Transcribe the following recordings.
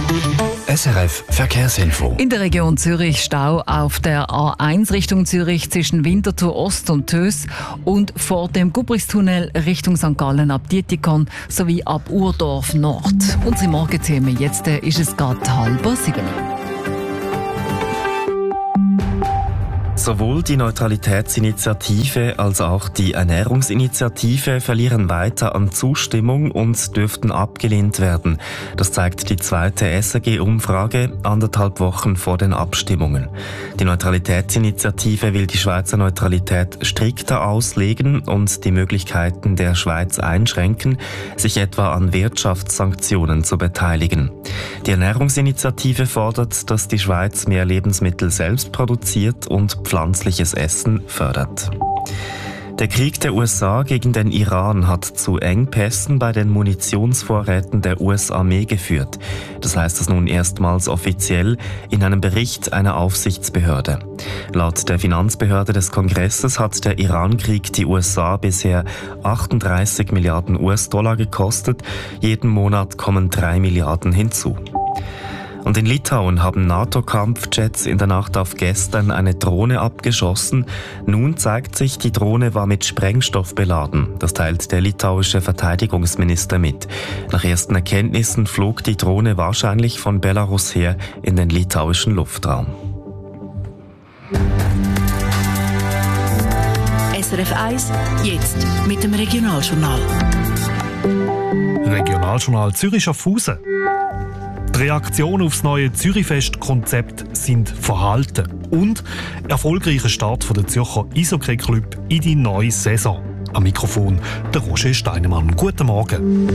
SRF Verkehrsinfo. In der Region Zürich Stau auf der A1 Richtung Zürich zwischen Winterthur Ost und Tös und vor dem Gubristunnel Richtung St. Gallen ab Dietikon sowie ab Urdorf Nord. Unsere Morgenthemen jetzt ist es gerade 6:30. Sowohl die Neutralitätsinitiative als auch die Ernährungsinitiative verlieren weiter an Zustimmung und dürften abgelehnt werden. Das zeigt die zweite SRG-Umfrage 1,5 Wochen vor den Abstimmungen. Die Neutralitätsinitiative will die Schweizer Neutralität strikter auslegen und die Möglichkeiten der Schweiz einschränken, sich etwa an Wirtschaftssanktionen zu beteiligen. Die Ernährungsinitiative fordert, dass die Schweiz mehr Lebensmittel selbst produziert und pflanzliches Essen fördert. Der Krieg der USA gegen den Iran hat zu Engpässen bei den Munitionsvorräten der US-Armee geführt. Das heißt es nun erstmals offiziell in einem Bericht einer Aufsichtsbehörde. Laut der Finanzbehörde des Kongresses hat der Iran-Krieg die USA bisher 38 Milliarden US-Dollar gekostet. Jeden Monat kommen 3 Milliarden hinzu. Und in Litauen haben NATO-Kampfjets in der Nacht auf gestern eine Drohne abgeschossen. Nun zeigt sich, die Drohne war mit Sprengstoff beladen. Das teilt der litauische Verteidigungsminister mit. Nach ersten Erkenntnissen flog die Drohne wahrscheinlich von Belarus her in den litauischen Luftraum. SRF 1, jetzt mit dem Regionaljournal. Regionaljournal Zürich-Schaffhausen. Die Reaktionen auf das neue Zürichfest-Konzept sind verhalten. Und erfolgreicher Start von der Zürcher Eishockey-Club in die neue Saison. Am Mikrofon der Roger Steinemann. Guten Morgen.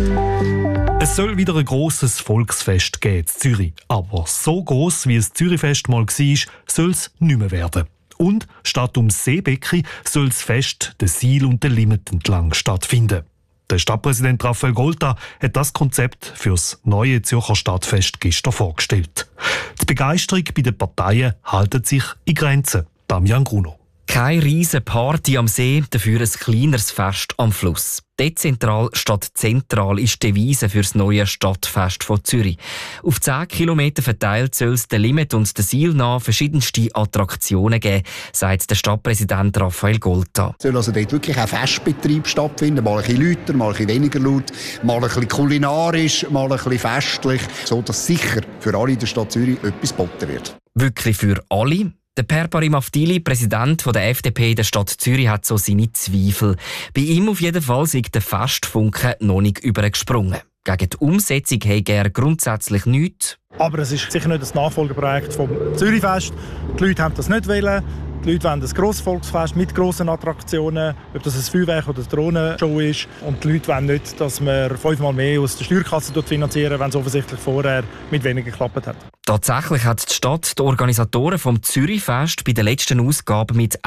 Es soll wieder ein grosses Volksfest geben in Zürich. Aber so gross, wie das Zürichfest mal war, soll es nicht mehr werden. Und statt ums Seebecken soll das Fest den Siel und den Limmat entlang stattfinden. Der Stadtpräsident Raphael Golta hat das Konzept für das neue Zürcher Stadtfest gestern vorgestellt. Die Begeisterung bei den Parteien hält sich in Grenzen. Damian Gruno. Keine riesige Party am See, dafür ein kleineres Fest am Fluss. Dezentral statt zentral ist die Devise für das neue Stadtfest von Zürich. Auf 10 Kilometer verteilt soll es den Limmat und den Siel nach verschiedenste Attraktionen geben, sagt der Stadtpräsident Raphael Golta. Es soll also dort wirklich ein Festbetrieb stattfinden, mal ein bisschen lauter, mal ein bisschen weniger laut, mal ein bisschen kulinarisch, mal ein bisschen festlich, so dass sicher für alle in der Stadt Zürich etwas geboten wird. Wirklich für alle? Der Per Parim Avdili, Präsident der FDP in der Stadt Zürich, hat so seine Zweifel. Bei ihm auf jeden Fall ist der Festfunke noch nicht übergesprungen. Gegen die Umsetzung hat er grundsätzlich nichts. Aber es ist sicher nicht das Nachfolgeprojekt vom Zürichfest. Die Leute haben das nicht wollen. Die Leute wollen ein grosses Volksfest mit grossen Attraktionen, ob das ein Feuerwerk oder eine Drohnenshow ist. Und die Leute wollen nicht, dass man 5-mal mehr aus der Steuerkasse finanzieren, wenn es offensichtlich vorher mit weniger geklappt hat. Tatsächlich hat die Stadt die Organisatoren vom Zürichfest bei der letzten Ausgabe mit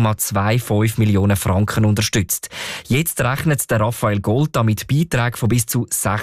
1,25 Millionen Franken unterstützt. Jetzt rechnet der Raphael Golta mit Beiträgen von bis zu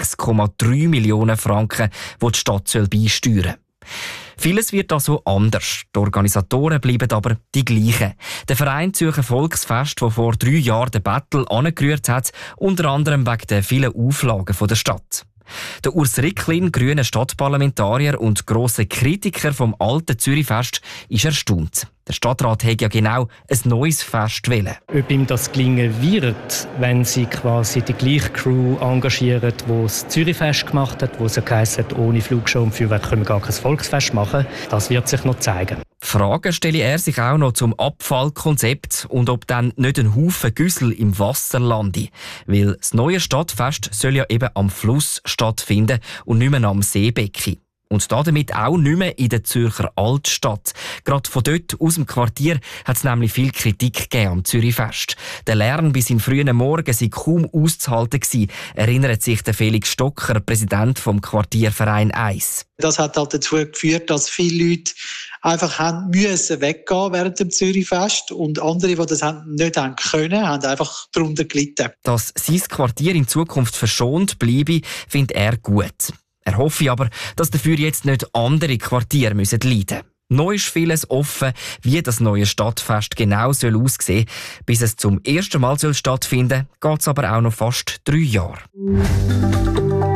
6,3 Millionen Franken, die die Stadt beisteuern soll. Vieles wird also anders. Die Organisatoren bleiben aber die gleichen. Der Verein Zürcher Volksfest, der vor 3 Jahren den Battle angerührt hat, unter anderem wegen der vielen Auflagen der Stadt. Der Urs Ricklin, grüner Stadtparlamentarier und grosser Kritiker vom alten Zürichfest, ist erstaunt. Der Stadtrat hätte ja genau ein neues Fest wollen. Ob ihm das gelingen wird, wenn sie quasi die gleiche Crew engagieren, die das Zürichfest gemacht hat, wo es geheißen hat, ohne Flugshow und Feuerwerk können wir gar kein Volksfest machen, das wird sich noch zeigen. Fragen stelle er sich auch noch zum Abfallkonzept und ob dann nicht ein Haufen Güssel im Wasser lande. Weil das neue Stadtfest soll ja eben am Fluss stattfinden und nicht mehr am Seebecken. Und damit auch nicht mehr in der Zürcher Altstadt. Gerade von dort aus dem Quartier hat es nämlich viel Kritik gegeben am Zürichfest. Der Lärm bis in frühen Morgen sei kaum auszuhalten gewesen, erinnert sich der Felix Stocker, Präsident vom Quartierverein 1. Das hat halt dazu geführt, dass viele Leute einfach müssen weggehen während dem Zürichfest und andere, die das nicht haben können, haben einfach darunter gelitten. Dass sein Quartier in Zukunft verschont bleibe, findet er gut. Er hoffe aber, dass dafür jetzt nicht andere Quartiere leiden müssen. Noch ist vieles offen, wie das neue Stadtfest genau aussehen soll. Bis es zum ersten Mal stattfinden soll, geht es aber auch noch fast 3 Jahre.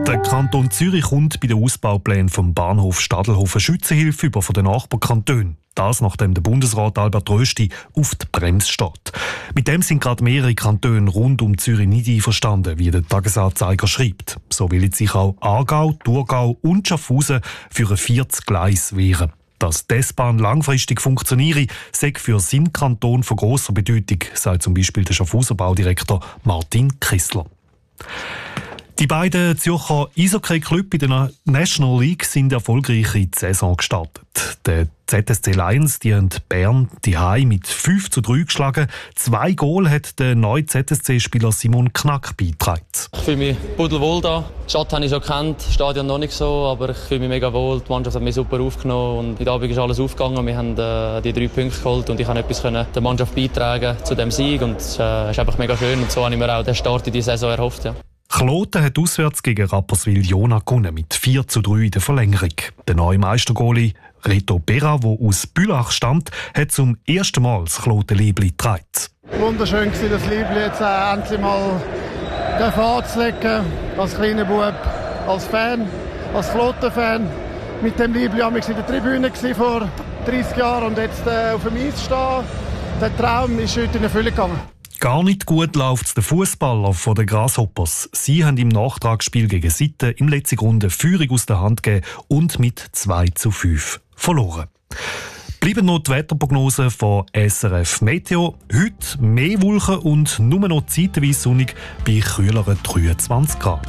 Der Kanton Zürich kommt bei den Ausbauplänen vom Bahnhof Stadelhofen Schützenhilfe über von den Nachbarkantonen. Das, nachdem der Bundesrat Albert Rösti auf die Bremse steht. Mit dem sind gerade mehrere Kantone rund um Zürich nicht einverstanden, wie der Tagesanzeiger schreibt. So will sich auch Aargau, Thurgau und Schaffhausen für ein 4. Gleis wehren. Dass die S-Bahn langfristig funktioniere, sei für seinen Kanton von grosser Bedeutung, sagt zum Beispiel der Schaffhauser Baudirektor Martin Kissler. Die beiden Zürcher Eishockey-Clubs in der National League sind erfolgreich in die Saison gestartet. Die ZSC Lions die haben Bern daheim mit 5:3 geschlagen. 2 Goal hat der neue ZSC-Spieler Simon Knack beigetragen. Ich fühle mich pudelwohl da. Die Stadt habe ich schon gekannt, das Stadion noch nicht so, aber ich fühle mich mega wohl. Die Mannschaft hat mich super aufgenommen und heute Abend ist alles aufgegangen. Wir haben die 3 Punkte geholt und ich konnte etwas der Mannschaft beitragen zu dem Sieg und es ist einfach mega schön und so habe ich mir auch den Start in die Saison erhofft. Ja. Kloten hat auswärts gegen Rapperswil-Jona gewonnen mit 4:3 in der Verlängerung. Der neue Meistergoalie Reto Berra, der aus Bülach stammt, hat zum ersten Mal das Kloten-Liebli getragen. Wunderschön war das Liebli jetzt endlich mal anzulegen. Als kleiner Bub, als Fan, als Kloten-Fan. Mit dem Liebli war ich in der Tribüne vor 30 Jahren und jetzt auf dem Eis stehen. Der Traum ist heute in Erfüllung gegangen. Gar nicht gut läuft es den Fußballern von den Grasshoppers. Sie haben im Nachtragsspiel gegen Sitten im letzten Runde Führung aus der Hand gegeben und mit 2:5 verloren. Bleiben noch die Wetterprognosen von SRF Meteo. Heute mehr Wolken und nur noch zeitweise sonnig bei kühleren 23 Grad.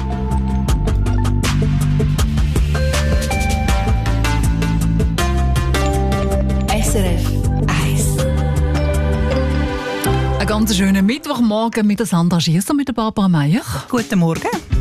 SRF 1. Einen ganz schönen Mittwochmorgen mit der Sandra Schiesser, mit der Barbara Meier. Guten Morgen.